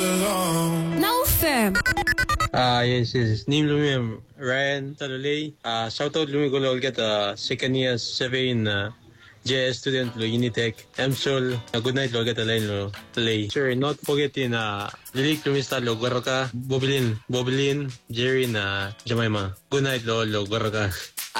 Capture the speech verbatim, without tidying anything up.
Now fam. Ah, yes, yes. Nim lumim Ryan Talulay. Ah, shout out lumi ko lol get ah second year seven uh, J S student lo Unitech. M-Sol. Uh, good night lo get alain lo Talay. Sure, not forgetting ah lilik lumista lo Guaraka. Bobilin, Bobilin, Jerry na Jemima. Good night lo lo Guaraka.